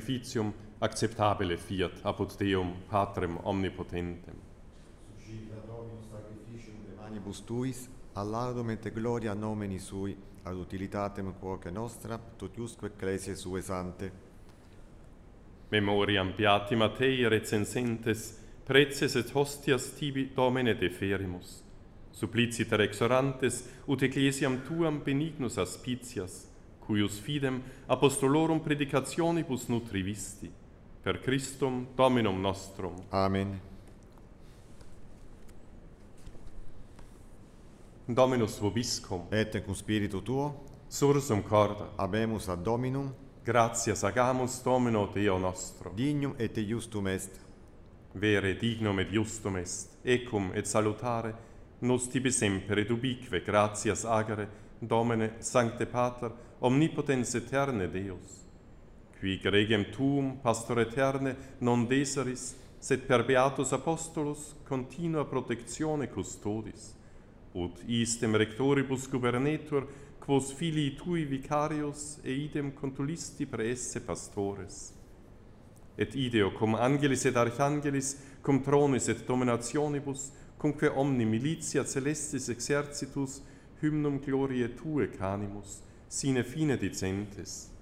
sacrificium acceptabile fiat apud Deum Patrem omnipotentem. Suscita Dominus sacrificium de manibus tuis, all'ardum et gloria nomini sui, ad utilitatem quoque nostra, totiusque ecclesiae sue sante. Memoriam beati Mattei recensentes, preces et hostias tibi Domine deferimus. Suppliciter exorantes, ut ecclesiam tuam benignus aspicias, cuius fidem apostolorum predicationibus nutrivisti, per Christum Dominum nostrum. Amen. Dominus vobiscum, Et cum spiritu tuo, sursum corda, habemus ad Dominum, gratias agamus Domino Deo nostro. dignum et justum est. Vere dignum et justum est, ecum et salutare, nos tibi semper et ubique gratias agere, Domine, Sancte Pater, omnipotens eterne Deus, qui gregem tuum, pastor eterne, non deseris, sed per beatus apostolus continua protectione custodis, ut istem rectoribus gubernetur, quos filii tui vicarius, e idem contulisti per esse pastores. Et ideo cum angelis et archangelis, cum tronis et dominationibus, cumque omni militia celestis exercitus, hymnum gloriae tue canimus, sine fine dicentes.